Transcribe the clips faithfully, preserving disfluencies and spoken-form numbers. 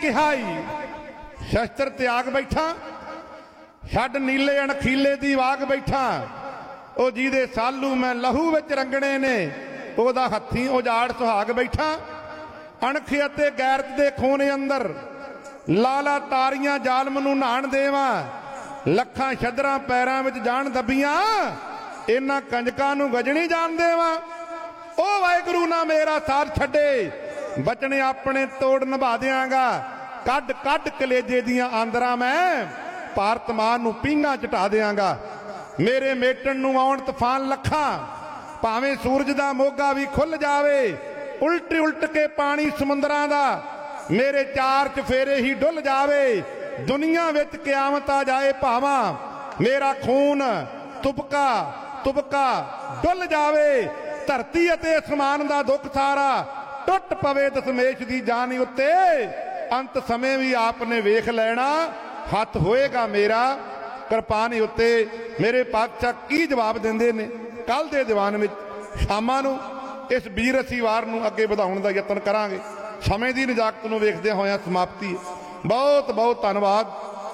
किहाई शस्त्र त्याग बैठा छड्ड नीले अणखीले दी वाग बैठा ओ जिहदे सालू मैं लहू विच रंगणे ने ओदा हत्थी उजाड़ सुहाग बैठा अणख अते गैरत दे खून अंदर लाला तारियां जालम नूं नहाण देवां लखां छदरां पैरां विच जाण दबियां इन्हां कंजकां नूं गजणी जाण देवां ओ वाहिगुरू ना मेरा साथ छड्डे बचने अपने तोड़ निभा दियांगा कड कड कलेजे दियां आंदरां मैं भारत मां नूं पींघां चटा दियांगा मेरे मेटण नूं आउण तूफान लखां भावें सूरज दा मोगा भी खुल जावे उल्ट उल्ट के पानी समुंदरां दा मेरे चार चफेरे ही डुल जावे दुनिया विच क़यामत आ जाए भावां मेरा खून तुबका तुबका डुल जावे धरती अते आसमान दा दुख सारा टुट पवे दशमेश दी जानी उत्ते अंत समय भी आपने वेख लैना हथ होएगा मेरा कृपानी उत्ते मेरे पातशाह की जवाब देंदे ने कल दे दीवान में शामां नूं इस बीरसी वार नूं अगे वधाउण दा यतन करांगे समय की नजाकत नूं वेखदे होया समाप्ति बहुत बहुत धन्नवाद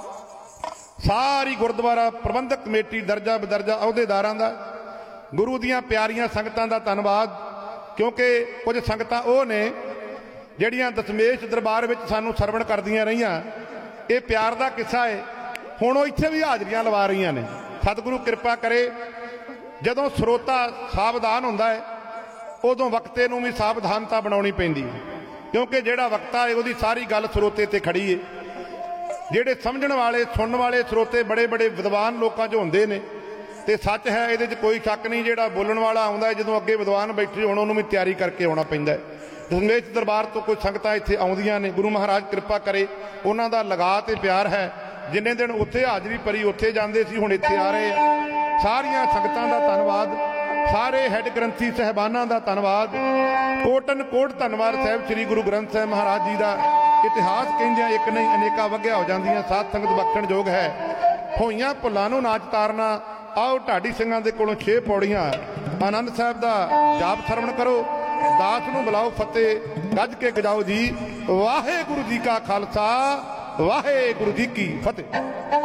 सारी गुरुद्वारा प्रबंधक कमेटी दर्जा बदर्जा अहुदेदारां दा गुरु दियां प्यारियां संगतां दा धन्नवाद क्योंकि कुछ संगतां ओह ने जिहड़ियां दशमेश दरबार विच सानूं सरवण करदियां रहियां ये प्यार दा किस्सा है हुण ओह इत्थे भी हाजरियां लवा रहियां ने सतगुरु किरपा करे जदों ਸਰੋਤਾ सावधान हुंदा है उदों वक्ते नूं भी सावधानता बनाउणी पैंदी है क्योंकि जिहड़ा वक्ता है उहदी सारी गल ਸਰੋਤੇ ते खड़ी है जिहड़े समझण वाले सुनण वाले ਸਰੋਤੇ बड़े बड़े विद्वान लोकां 'च हुंदे ने ते सच है इहदे 'च कोई शक नहीं जिहड़ा बोलण वाला आउंदा है जदों अगे विद्वान बैठे होण उहनूं भी तैयारी करके आउणा पैंदा है दशमेश दरबार तो कुछ संगतां इत्थे आउंदियां ने गुरु महाराज कृपा करे उन्हां दा लगा ते प्यार है जिन्ने दिन उत्थे हाजरी भरी उत्थे जांदे सी हुण इत्थे आ रहे आ सारियां संगतां दा धन्नवाद सारे हैड ग्रंथी साहिबानां दा धन्नवाद कोटन कोट धन्नवाद साहिब श्री गुरु ग्रंथ साहिब महाराज जी दा इतिहास कहिंदियां एक नहीं अनेका वग्या हो जांदियां साध संगत बख्शण योग है होइयां भुल्लां नूं नाच तारना आओ ढाडी ਸਿੰਘਾਂ ਦੇ ਕੋਲੋਂ छे पौड़ियां आनंद साहिब दा जाप सरवण करो दास नूं बुलाओ फतेह गज के गजाओ जी वाहे गुरु जी का खालसा वाहे गुरु जी की फतेह।